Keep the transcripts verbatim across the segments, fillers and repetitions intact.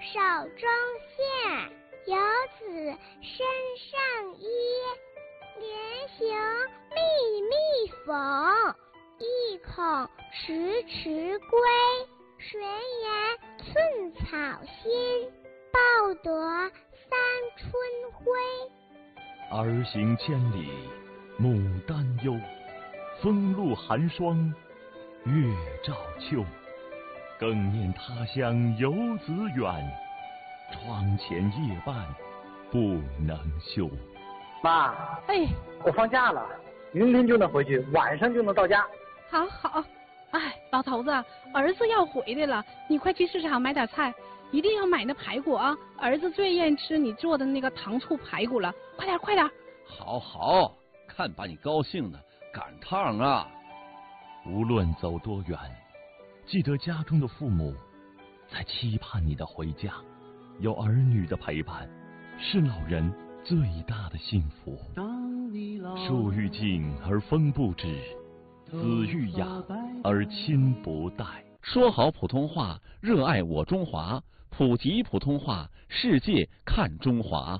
手中线，游子身上衣。连行密密缝，意恐迟迟归。谁言寸草心，报得三春晖。 儿行千里母担忧，风露寒霜月照秋。更念他乡游子远，窗前夜半不能休。 妈， 哎， 我放假了，明天就能回去，晚上就能到家。 好好，哎，老头子，儿子要回来了，你快去市场买点菜，一定要买那排骨啊！儿子最愿意吃你做的那个糖醋排骨了，快点快点！ 好好，看把你高兴的，赶趟啊！ 无论走多远，记得家中的父母在期盼你的回家，有儿女的陪伴，是老人最大的幸福。树欲静而风不止，子欲雅而亲不待。 说好普通话，热爱我中华，普及普通话，世界看中华。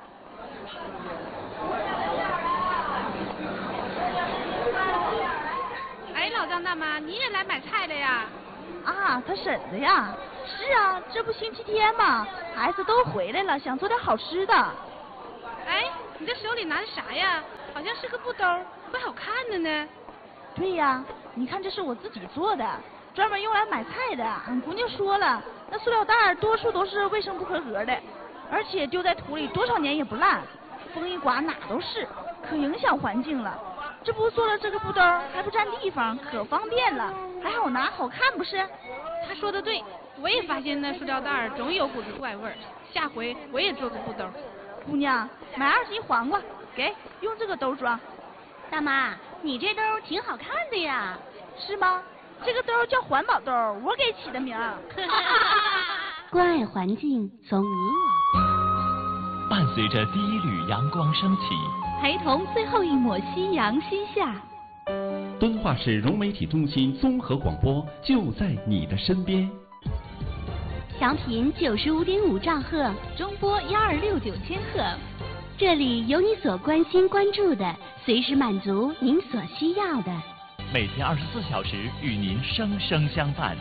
哎，老张大妈，你也来买菜了呀？ 啊，他婶子呀。是啊，这不星期天嘛，孩子都回来了，想做点好吃的。 哎，你这手里拿的啥呀？好像是个布兜，怪好看的呢。 对呀，你看这是我自己做的，专门用来买菜的。俺姑娘说了，那塑料袋多数都是卫生不合格的，而且丢在土里多少年也不烂，风一刮哪都是，可影响环境了。这不做了这个布兜还不占地方，可方便了，还好拿好看不是？ 他说的对，我也发现那塑料袋总有股子怪味儿，下回我也做个布兜。 姑娘，买二斤黄瓜，给用这个兜装。 大妈，你这兜挺好看的呀。 是吗？这个兜叫环保兜，我给起的名儿。 关爱环境，从你我。 伴随着第一缕阳光升起， 陪同最后一抹夕阳西下。 敦化市融媒体中心综合广播就在你的身边。 调频九十五点五兆赫， 中波幺二六九千赫。 这里有你所关心关注的，随时满足您所需要的。 每天二十四小时与您生生相伴。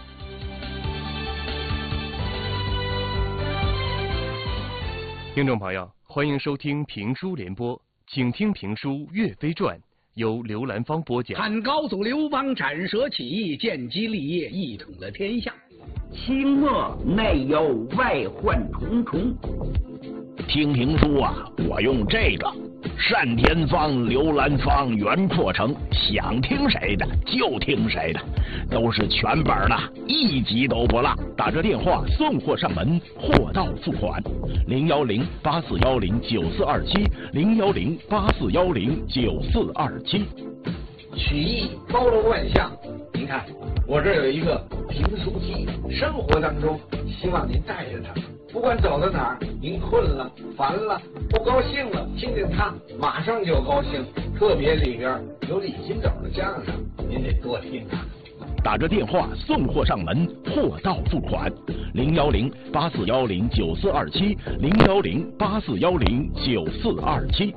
听众朋友，欢迎收听评书联播，请听评书《岳飞传》，由刘兰芳播讲。 汉高祖刘邦斩蛇起义，建基立业，一统了天下。 清末内忧外患重重。 听评书啊，我用这个单田芳、刘兰芳、袁阔成，想听谁的就听谁的，都是全本的，一集都不落。打这电话送货上门，货到付款。零幺零八四幺零九四二七，零幺零八四幺零九四二七。 曲艺包罗万象，您看我这有一个评书机，生活当中希望您带着它。不管走到哪儿，您困了、烦了、不高兴了，听听它，马上就高兴。特别里边有李金斗的相声，您得多听啊。 打着电话送货上门，货到付款。零幺零八四幺零九四二七，零幺零八四幺零九四二七。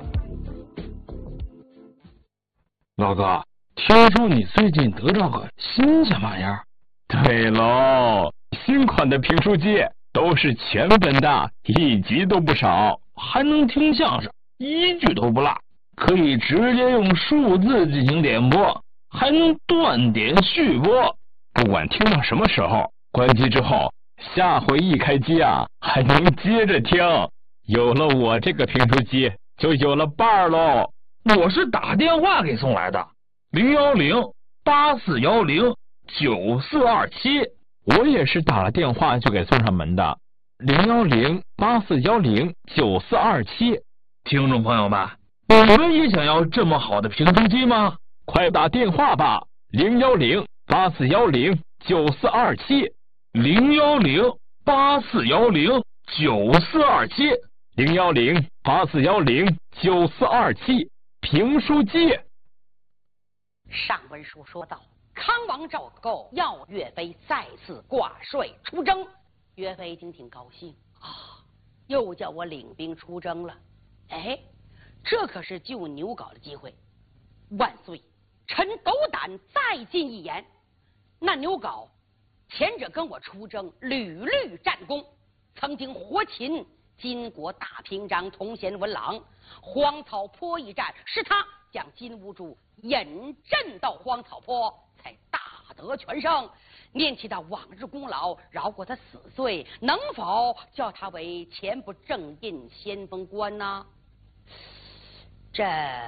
老哥，听说你最近得着个新鲜玩意儿？ 对喽，新款的评书机。都是全本的，一集都不少， 还能听相声，一句都不落，可以直接用数字进行点播，还能断点续播。 不管听到什么时候，关机之后，下回一开机啊，还能接着听。有了我这个评书机，就有了伴儿喽。 我是打电话给送来的，零幺零八四幺零九四二七。 我也是打了电话就给送上门的，零幺零八四幺零九四二七。 听众朋友们，你们也想要这么好的评书机吗？ 快打电话吧，零幺零八四幺零九四二七， 零幺零八四幺零九四二七， 零幺零八四幺零九四二七，评书机。 上文书说到，康王赵构要岳飞再次挂帅出征， 岳飞一听挺高兴啊，又叫我领兵出征了。哎，这可是救牛皋的机会。万岁，臣斗胆再进一言。那牛皋前者跟我出征，屡屡战功，曾经活擒金国大平章同贤文郎。荒草坡一战，是他将金兀术引阵到荒草坡，才大得全胜。念起他往日功劳，饶过他死罪，能否叫他为前不正印先锋官呢？这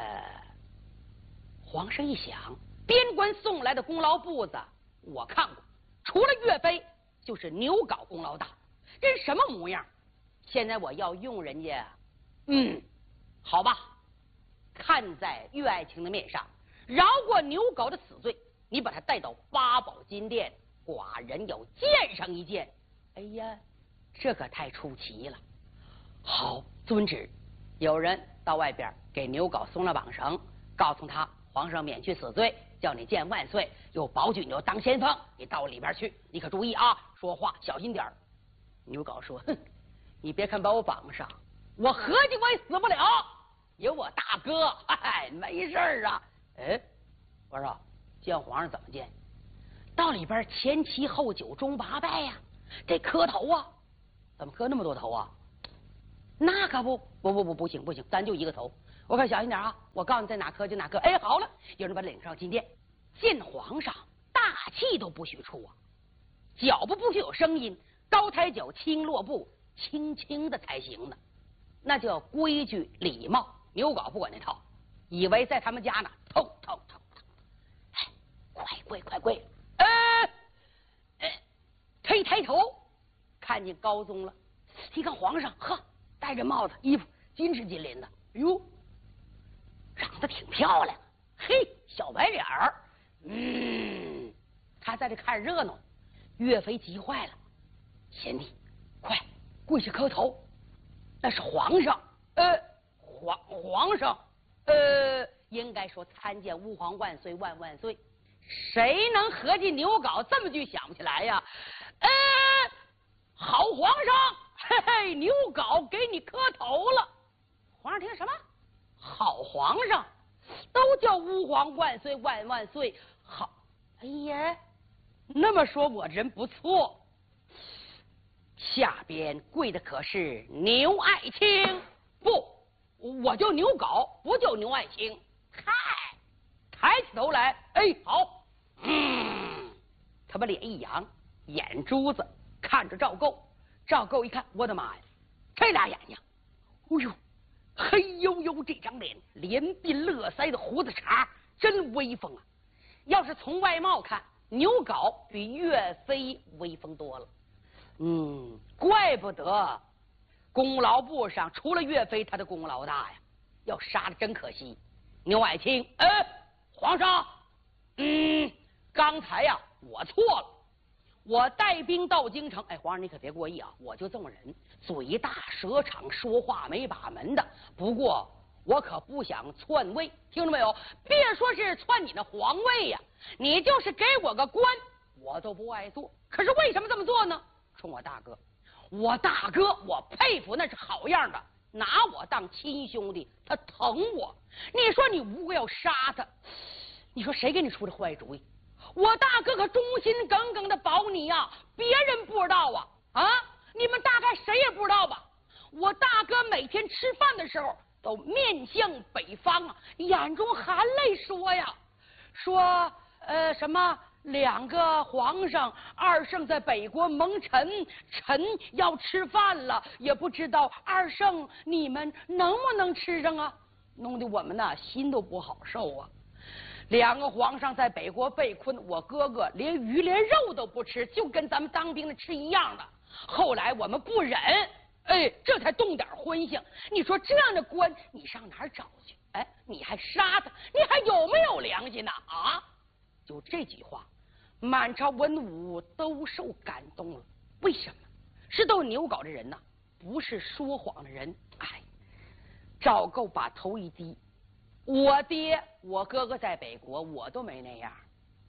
皇上一想，边关送来的功劳簿子我看过，除了岳飞就是牛皋功劳大，这是什么模样？现在我要用人家，嗯，好吧，看在岳爱卿的面上，饶过牛皋的死罪，你把他带到八宝金殿，寡人要见上一见。哎呀，这可太出奇了。好，遵旨。有人到外边给牛皋松了绑绳，告诉他皇上免去死罪，叫你见万岁，有保举牛当先锋，你到里边去，你可注意啊，说话小心点儿。牛皋说：“哼，你别看把我绑上，我合计我也死不了，有我大哥，嗨，没事儿啊。”哎，我说见皇上怎么见？到里边前七后九中八拜呀、啊，得磕头啊。怎么磕那么多头啊？那可不不不不不行不行，咱就一个头。我可小心点啊！我告诉你在哪磕就哪磕。哎，好了，有人把他领上金殿，见皇上大气都不许出啊，脚步不许有声音，高抬脚轻落步，轻轻的才行呢。那叫规矩礼貌。牛皋不管那套，以为在他们家呢，痛痛痛痛，哎，快跪快跪！呃，呃，他一抬头看见高宗了，一看皇上，呵，戴着帽子，衣服金枝金鳞的，哟，长得挺漂亮，嘿，小白脸儿，嗯，他在这看热闹。岳飞急坏了，贤弟，快跪下磕头，那是皇上，呃，皇皇上，呃，应该说参见吾皇万岁万万岁。谁能合计牛皋这么句想不起来呀？呃，好皇上，嘿嘿，牛皋给你磕头了。皇上听什么？好皇上，都叫吾皇万岁万万岁。好，哎呀，那么说我人不错。下边跪的可是牛爱卿？不，我叫牛皋，不叫牛爱卿。嗨，抬起头来，哎，好，嗯，他把脸一扬，眼珠子看着赵构。赵构一看，我的妈呀，这俩眼睛，哎呦，黑黝黝这张脸，连鬓络腮的胡子茬，真威风啊！要是从外貌看，牛皋比岳飞威风多了。嗯，怪不得功劳簿上除了岳飞，他的功劳大呀。要杀的真可惜。牛爱卿，哎，皇上，嗯，刚才呀、啊，我错了。我带兵到京城，哎，皇上你可别过意啊，我就这么人，嘴大舌长，说话没把门的。不过我可不想篡位，听着没有？别说是篡你的皇位呀、啊，你就是给我个官，我都不爱做。可是为什么这么做呢？冲我大哥，我大哥我佩服，那是好样的，拿我当亲兄弟，他疼我。你说你无故要杀他，你说谁给你出的坏主意？我大哥可忠心耿耿的保你呀、啊，别人不知道啊啊！你们大概谁也不知道吧？我大哥每天吃饭的时候都面向北方啊，眼中含泪说呀，说呃什么两个皇上，二圣在北国蒙尘，臣要吃饭了，也不知道二圣你们能不能吃上啊？弄得我们呐心都不好受啊。两个皇上在北国被困，我哥哥连鱼连肉都不吃，就跟咱们当兵的吃一样的。后来我们不忍，哎，这才动点荤性。你说这样的官，你上哪儿找去？哎，你还杀他，你还有没有良心呢？啊！就这句话，满朝文武都受感动了。为什么？是都牛皋的人呐，不是说谎的人。哎，赵构把头一低。我爹我哥哥在北国，我都没那样，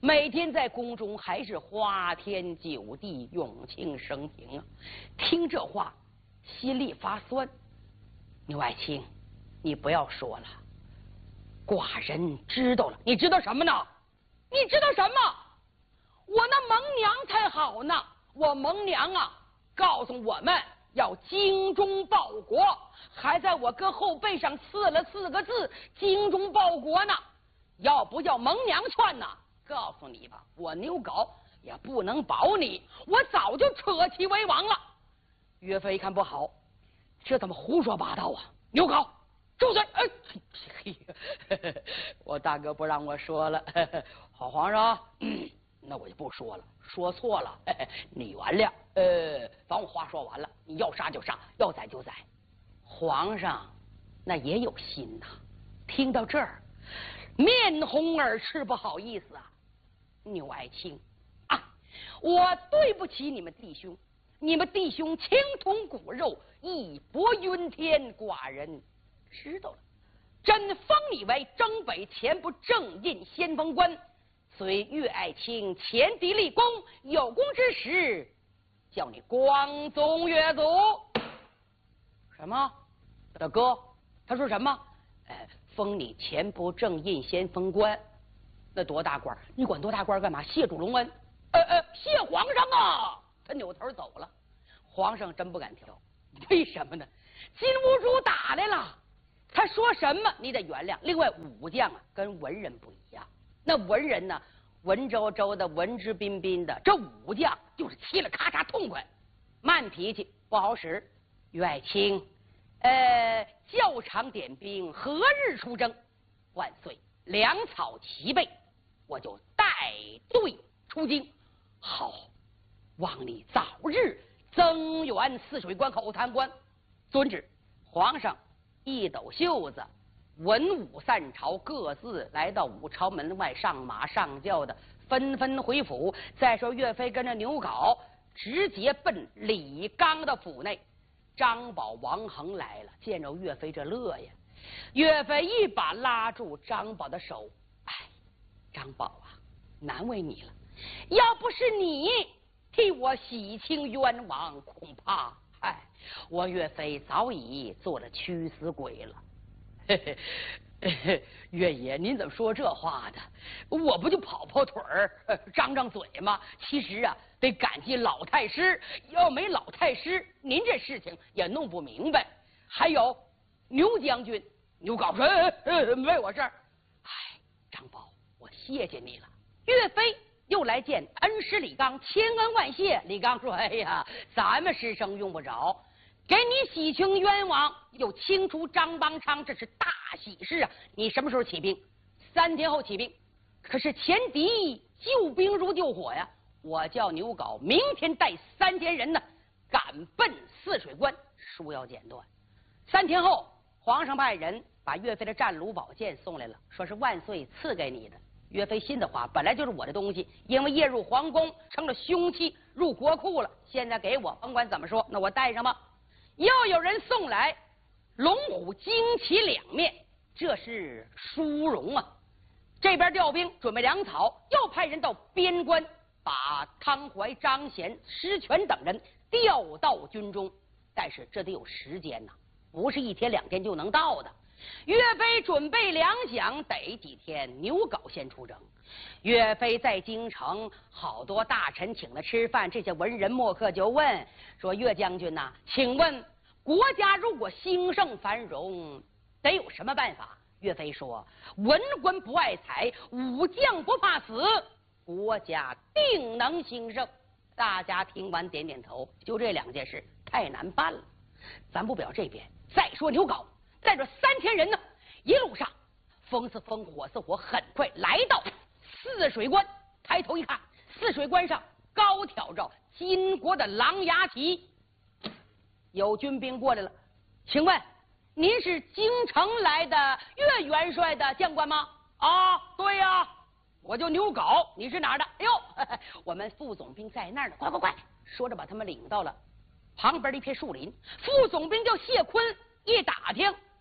每天在宫中还是花天酒地，永庆升平啊！听这话，心里发酸。牛爱卿，你不要说了，寡人知道了。你知道什么呢？你知道什么？我那蒙娘才好呢！我蒙娘啊，告诉我们要精忠报国，还在我哥后背上刺了四个字“精忠报国”呢。要不叫蒙娘劝呢？告诉你吧，我牛皋也不能保你，我早就扯旗为王了。岳飞一看不好，这怎么胡说八道啊？牛皋，住嘴！哎，嘿，我大哥不让我说了，好皇上，嗯，那我就不说了，说错了，嘿嘿你原谅。呃，反正我话说完了，你要杀就杀，要宰就宰。皇上那也有心呐，听到这儿，面红耳赤，不好意思啊。牛爱卿啊，我对不起你们弟兄，你们弟兄情同骨肉，义薄云天，寡人知道了。朕封你为征北前部正印先锋官，随岳爱卿前敌立功，有功之时，叫你光宗岳祖。什么？大哥，他说什么？哎，封你前部正印先锋官。那多大官？你管多大官干嘛？谢主隆恩？呃呃，谢皇上啊！他扭头走了。皇上真不敢挑，为什么呢？金兀术打来了，他说什么你得原谅。另外，武将啊跟文人不一样，那文人呢文绉绉的，文质彬彬的，这武将就是嘁了咔嚓痛快，慢脾气不好使。岳爱卿，呃，校场点兵，何日出征？万岁，粮草齐备，我就带队出京。好，望你早日增援泗水关口贪官。遵旨。皇上一抖袖子，文武散朝，各自来到武朝门外，上马上轿的纷纷回府。再说岳飞跟着牛皋直接奔李纲的府内。张宝、王恒来了，见着岳飞这乐呀。岳飞一把拉住张宝的手，哎，张宝啊，难为你了，要不是你替我洗清冤枉，恐怕哎，我岳飞早已做了屈死鬼了。嘿嘿嘿嘿，岳爷，您怎么说这话的？我不就跑跑腿儿、呃、张张嘴吗？其实啊，得感激老太师，要没老太师，您这事情也弄不明白。还有牛将军，牛皋说、呃呃、没我事儿。哎，张宝，我谢谢你了。岳飞又来见恩师李纲，千恩万谢。李纲说：“哎呀，咱们师生用不着，给你洗清冤枉，又清除张邦昌，这是大喜事啊！你什么时候起兵？三天后起兵。可是前敌救兵如救火呀！我叫牛皋明天带三千人呢，赶奔泗水关，书要剪断。三天后，皇上派人把岳飞的战卢宝剑送来了，说是万岁赐给你的。”岳飞心的话，本来就是我的东西，因为夜入皇宫成了凶器，入国库了。现在给我，甭管怎么说，那我带上吧。又有人送来龙虎旌旗两面，这是殊荣啊。这边调兵准备粮草，又派人到边关，把汤怀、张显、施权等人调到军中。但是这得有时间呐、啊，不是一天两天就能到的。岳飞准备粮饷得几天，牛皋先出征。岳飞在京城，好多大臣请他吃饭，这些文人墨客就问说：“岳将军呐、啊，请问国家如果兴盛繁荣，得有什么办法？”岳飞说：“文官不爱财，武将不怕死，国家定能兴盛。”大家听完点点头，就这两件事太难办了，咱不表这边。再说牛皋带着三千人呢，一路上风似风，火似火，很快来到泗水关。抬头一看，泗水关上高挑着金国的狼牙旗，有军兵过来了。请问您是京城来的岳元帅的将官吗？啊，对呀、啊，我就牛皋。你是哪儿的？哎呦，呵呵我们副总兵在那儿呢，快快快！说着把他们领到了旁边的一片树林。副总兵叫谢坤，一打听，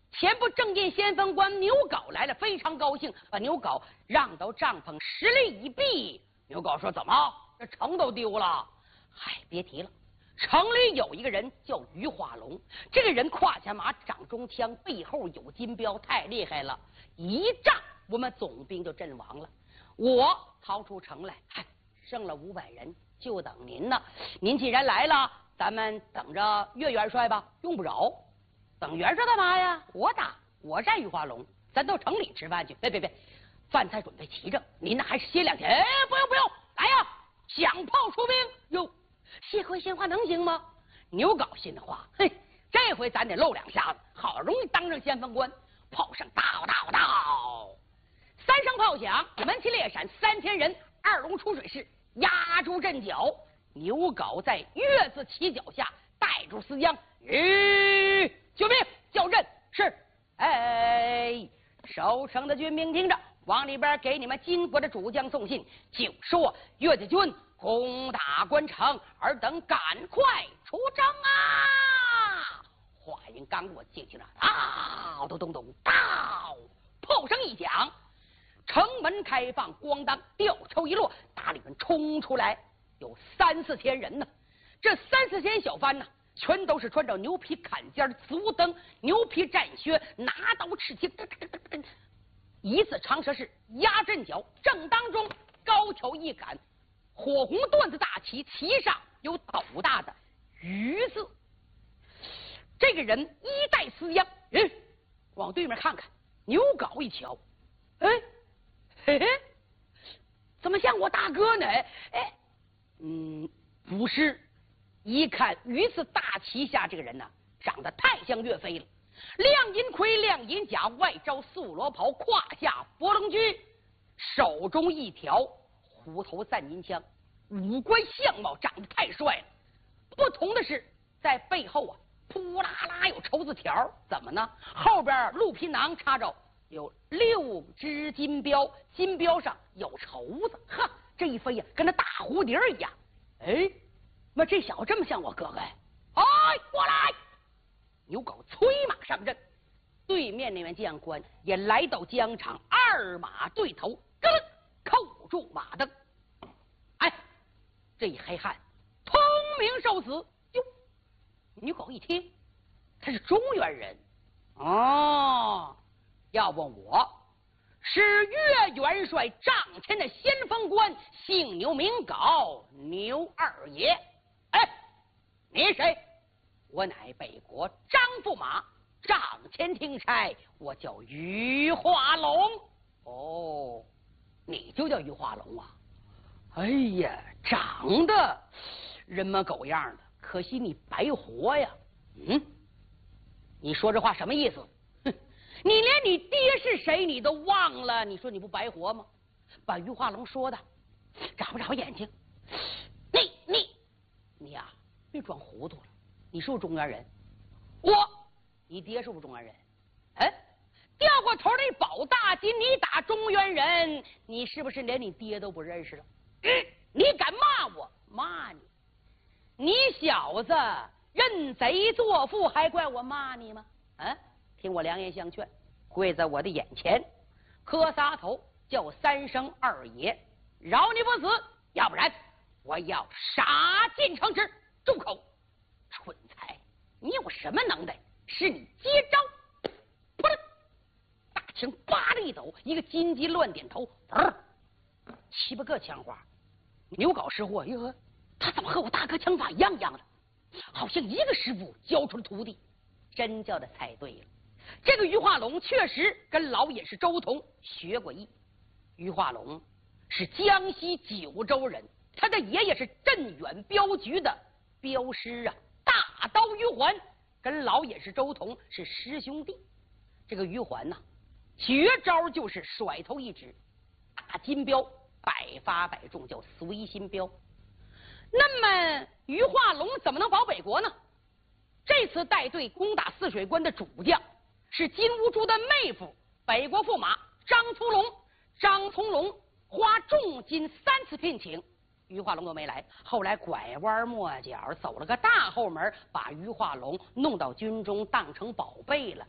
前不正印先锋官牛皋来了，非常高兴，把牛皋让到帐篷，实力一避。牛皋说：“怎么，这城都丢了？嗨，别提了。城里有一个人叫于化龙，这个人胯下马，掌中枪，背后有金镖，太厉害了。一仗我们总兵就阵亡了。我逃出城来，嗨，剩了五百人，就等您呢。您既然来了，咱们等着岳元帅吧。用不着。”等元帅干嘛呀？我打，我战于化龙，咱到城里吃饭去。别别别，饭菜准备齐着，您呢还是歇两天。哎，不用不用，来呀，响炮出兵哟！谢回献话能行吗？牛皋心的话，嘿，这回咱得露两下子，好容易当上先锋官。炮声到到到，三声炮响，门旗列闪，三千人，二龙出水势，压住阵脚。牛皋在月字旗脚下带住思央，吁！救兵叫阵是，哎，守城的军兵听着，往里边给你们金国的主将送信，就说岳家军攻打关城，尔等赶快出征啊！话音刚落，进去了，啊，咚咚咚，到，炮声一响，城门开放，咣当，吊抽一落，打里面冲出来有三四千人呢。这三四千小番呢，全都是穿着牛皮坎肩、足蹬、牛皮战靴，拿刀持枪，一字长蛇式压阵脚。正当中高挑一杆火红缎子大旗，旗上有斗大的鱼字。这个人衣带丝缨，嗯，往对面看看，牛皋一瞧，哎，嘿嘿，怎么像我大哥呢？哎，嗯，不是。一看鱼字大旗下这个人呢，长得太像岳飞了。亮银盔，亮银甲，外罩素罗袍，胯下佛棱驹，手中一条虎头散银枪，五官相貌长得太帅了。不同的是，在背后啊，扑啦啦有绸子条，怎么呢？后边鹿皮囊插着有六只金镖，金镖上有绸子，哈，这一飞呀，跟那大蝴蝶一样。哎。那这小子这么像我哥哥哎！哎，过来！牛皋催马上阵，对面那员将官也来到疆场，二马对头，咯楞扣住马蹬。哎，这一黑汉通明受死！哟，牛皋一听，他是中原人哦，要问我，是岳元帅帐前的先锋官，姓牛名皋，牛二爷。哎，你谁？我乃北国张驸马，帐前听差，我叫于化龙。哦，你就叫于化龙啊？哎呀，长得人模狗样的，可惜你白活呀。嗯，你说这话什么意思？哼，你连你爹是谁你都忘了，你说你不白活吗？把于化龙说的眨巴眨巴眼睛，你你。你呀、啊，别装糊涂了。你是不是中原人？我，你爹是不是中原人？哎，掉过头的保大金，你打中原人，你是不是连你爹都不认识了？嗯，你敢骂我？骂你！你小子认贼作父，还怪我骂你吗？啊，听我良言相劝，跪在我的眼前，磕仨头，叫三声二爷，饶你不死，要不然。我要杀进城池！住口！蠢材，你有什么能耐？是你接招！扑棱，大枪叭的一抖，一个金鸡乱点头，砰，七八个枪花。牛皋识货，哟，他怎么和我大哥枪法一样一样的？好像一个师傅教出了徒弟。真叫他猜对了，这个于化龙确实跟老野是周同学过艺。于化龙是江西九州人。他的爷爷是镇远镖局的镖师啊，大刀于环跟老野是周同是师兄弟。这个于环呐、啊，绝招就是甩头一指，打金镖百发百中，叫随心镖。那么于化龙怎么能保北国呢？这次带队攻打泗水关的主将是金兀术的妹夫，北国驸马张从龙。张从龙花重金三次聘请。于化龙都没来，后来拐弯抹角走了个大后门，把于化龙弄到军中当成宝贝了。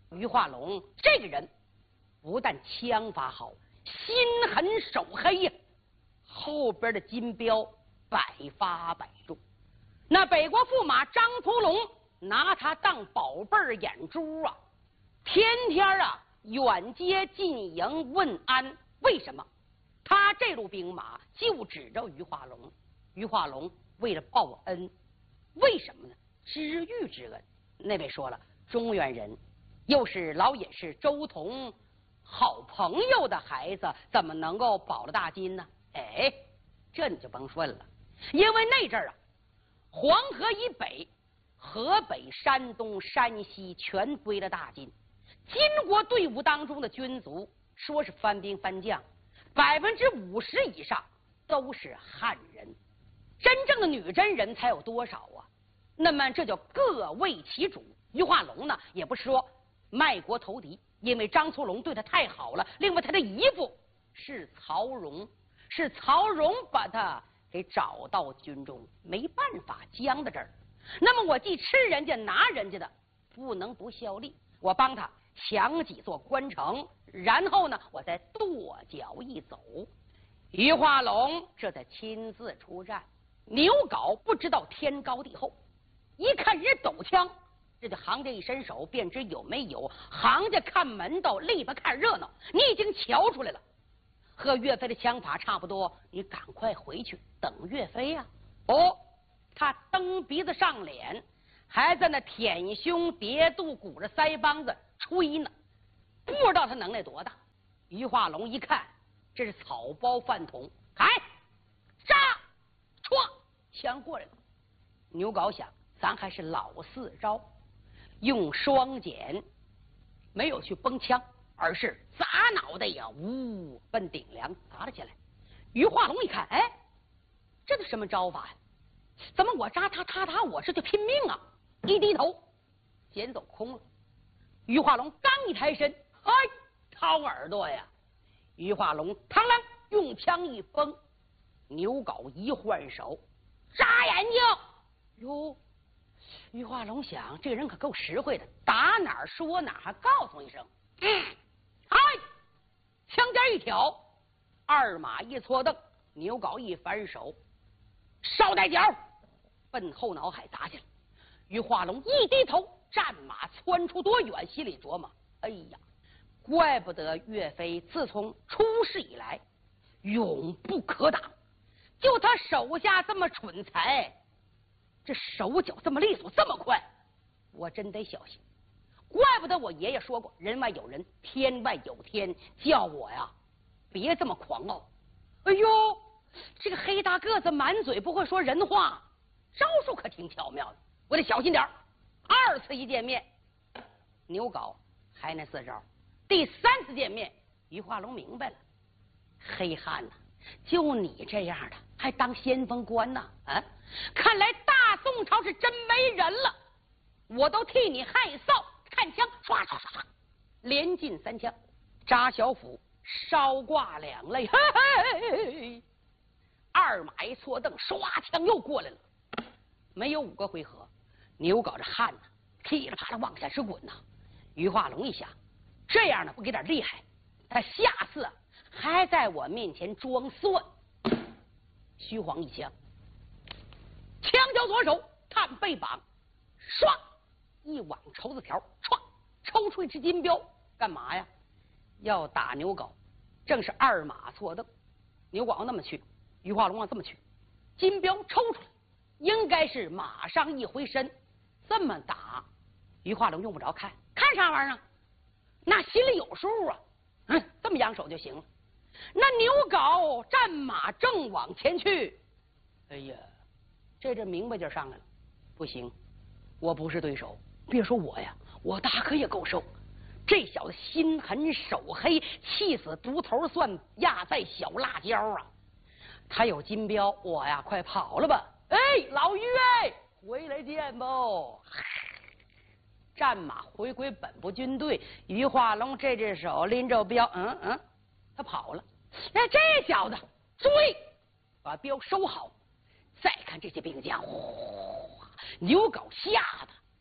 于化龙这个人不但枪法好，心狠手黑呀，后边的金镖百发百中。那北国驸马张图龙拿他当宝贝眼珠啊，天天啊远接近迎问安。为什么？他这路兵马就指着于化龙，于化龙为了报恩，为什么呢？知遇之恩。那位说了，中原人又是老隐士周同好朋友的孩子，怎么能够保了大金呢？哎，这你就甭问了，因为那阵儿啊，黄河以北、河北、山东、山西全归了大金。金国队伍当中的军卒，说是番兵番将，百分之五十以上都是汉人，真正的女真人才有多少啊？那么这就各为其主。于化龙呢，也不是说卖国投敌，因为张图龙对他太好了。另外，他的姨父是曹荣，是曹荣把他给找到军中，没办法僵在这儿。那么我既吃人家拿人家的，不能不效力，我帮他抢几座关城，然后呢，我再跺脚一走。于化龙这才亲自出战。牛皋不知道天高地厚，一看人抖枪，这就行家一伸手便知有没有。行家看门道，力巴看热闹，你已经瞧出来了。和岳飞的枪法差不多，你赶快回去等岳飞呀、啊！哦，他蹬鼻子上脸，还在那舔胸叠肚，鼓着腮帮子吹呢，不知道他能耐多大。于化龙一看，这是草包饭桶，开扎歘，枪过来了。牛皋想，咱还是老四招，用双锏，没有去崩枪，而是砸脑袋呀，呜，奔顶梁砸了起来。于化龙一看，哎，这都什么招法呀？怎么我扎他，他打我，这就拼命啊！一低头，捡走空了。于化龙刚一抬身，哎，掏耳朵呀！于化龙螳螂用枪一崩，牛皋一换手，扎眼睛。哟，于化龙想，这个人可够实惠的，打哪儿说哪儿，还告诉一声。嗯，哎，枪尖一挑，二马一搓蹬，牛皋一反手，捎带脚奔后脑海砸去了。于化龙一低头，战马窜出多远，心里琢磨：哎呀，怪不得岳飞自从出世以来永不可挡，就他手下这么蠢材，这手脚这么利索，这么快，我真得小心。怪不得我爷爷说过，人外有人，天外有天，叫我呀别这么狂傲。哎呦，这个黑大个子满嘴不会说人话，招数可挺巧妙的，我得小心点儿。二次一见面，牛皋还那四招。第三次见面，于化龙明白了，黑汉呐、啊，就你这样的还当先锋官呢？啊，看来大宋朝是真没人了，我都替你害臊。看枪，唰唰唰唰，连进三枪，扎小腹，烧挂两肋，嘿嘿嘿，二马一错蹬，唰，枪又过来了。没有五个回合，牛皋这汗呢，噼里啪啦往下是滚呐。于化龙一想，这样呢不给点厉害，他下次还在我面前装蒜。虚晃一枪，枪交左手，探背膀，唰。一挽绸子条，唰，抽出一支金镖，干嘛呀？要打牛皋，正是二马错蹬。牛皋要那么去，于化龙要这么去，金镖抽出来，应该是马上一回身，这么打，于化龙用不着看，看啥玩意儿？那心里有数啊，嗯，这么扬手就行了。那牛皋战马正往前去，哎呀，这阵明白劲上来了，不行，我不是对手。别说我呀，我大哥也够受。这小子心狠手黑，气死独头蒜，压在小辣椒啊！他有金镖，我呀快跑了吧！哎，老于哎，回来见不？战马回归本部军队，于化龙这只手拎着镖，嗯嗯，他跑了。哎，这小子追，把镖收好。再看这些兵将，呼，牛皋吓得。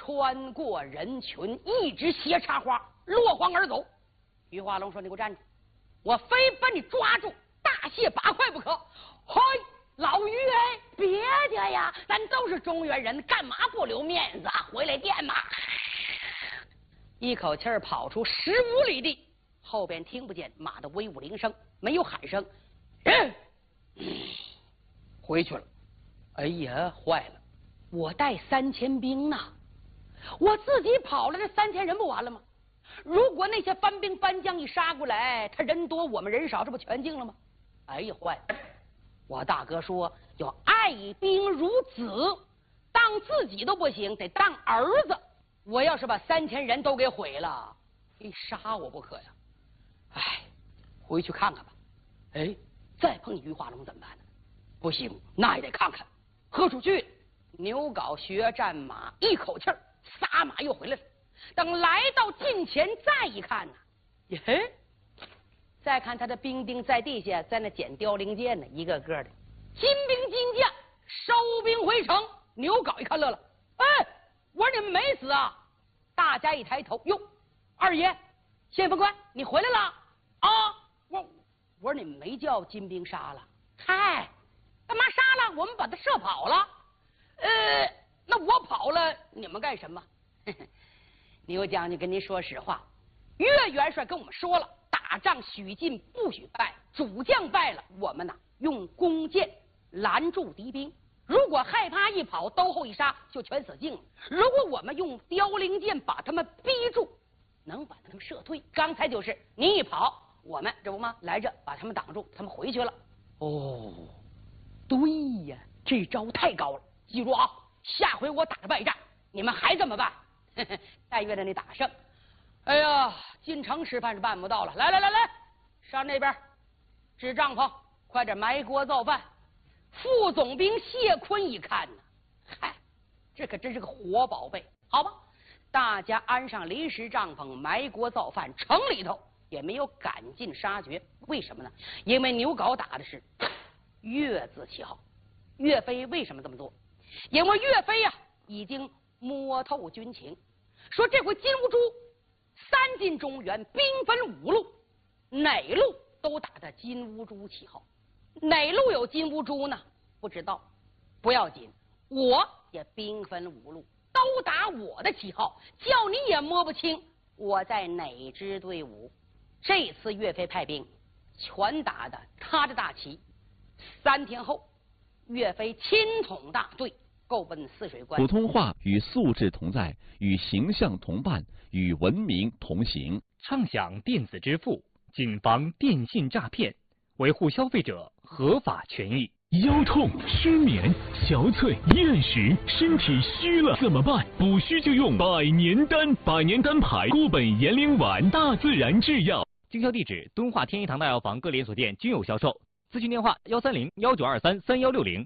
穿过人群，一只斜插花落荒而走。于化龙说：“你给我站住！我非把你抓住大卸八块不可！”嘿，老于哎，别介呀，咱都是中原人，干嘛不留面子啊？回来见嘛！一口气儿跑出十五里地，后边听不见马的威武铃声，没有喊声，人、嗯、回去了。哎呀，坏了！我带三千兵呢，我自己跑了，这三千人不完了吗？如果那些番兵番将一杀过来，他人多我们人少，这不全净了吗？哎呀，坏了！我大哥说要爱兵如子，当自己都不行，得当儿子。我要是把三千人都给毁了，非杀我不可呀！哎，回去看看吧。哎，再碰于化龙怎么办呢？不行，那也得看看。何处去？牛皋学战马，一口气儿撒马又回来了。等来到近前，再一看呢，耶！再看他的兵丁在地下在那捡凋零箭呢，一个个的金兵金将收兵回城。牛皋一看乐了，哎，我说你们没死啊！大家一抬头，哟，二爷，先锋官，你回来了啊！我我说你们没叫金兵杀了？嗨，干嘛杀了？我们把他射跑了。呃，那我跑了，你们干什么？牛将军跟您说实话，岳元帅跟我们说了，打仗许进不许败，主将败了，我们呐用弓箭拦住敌兵，如果害怕一跑，兜后一杀，就全死尽了。如果我们用凋零箭把他们逼住，能把他们射退。刚才就是你一跑，我们这不吗？来着把他们挡住，他们回去了。哦，对呀，这招太高了。记住啊，下回我打个败仗，你们还这么办？但愿着你打胜。哎呀，进城吃饭是办不到了。来来来来，上那边支帐篷，快点埋锅造饭。副总兵谢坤一看呢，嗨，这可真是个活宝贝。好吧，大家安上临时帐篷，埋锅造饭，城里头也没有赶尽杀绝。为什么呢？因为牛皋打的是岳字旗号。岳飞为什么这么做？因为岳飞呀、啊、已经摸透军情，说这回金兀术三进中原，兵分五路，哪路都打的金兀术旗号。哪路有金兀术呢？不知道，不要紧，我也兵分五路，都打我的旗号，叫你也摸不清我在哪支队伍。这次岳飞派兵全打的他的大旗。三天后，岳飞亲统大队，够奔泗水关。 普通话与素质同在，与形象同伴，与文明同行。 畅享电子支付，谨防电信诈骗，维护消费者合法权益。 腰痛、失眠、憔悴、厌食，身体虚了怎么办？补虚就用百年丹，百年丹牌固本延龄丸，大自然制药。 经销地址：敦化天一堂大药房各连锁店均有销售。咨询电话：幺三零幺九二三三幺六零。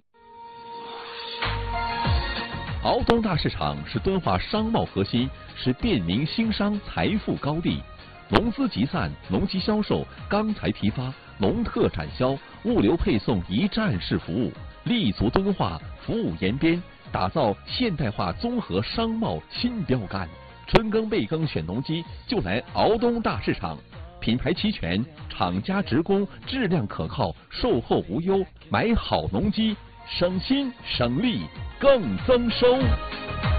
敖东大市场是敦化商贸核心，是便民兴商财富高地。农资集散、农机销售、钢材批发、农特产销、物流配送一站式服务，立足敦化，服务延边，打造现代化综合商贸新标杆。春耕备耕选农机就来敖东大市场，品牌齐全，厂家直供，质量可靠，售后无忧，买好农机省心省力更增收。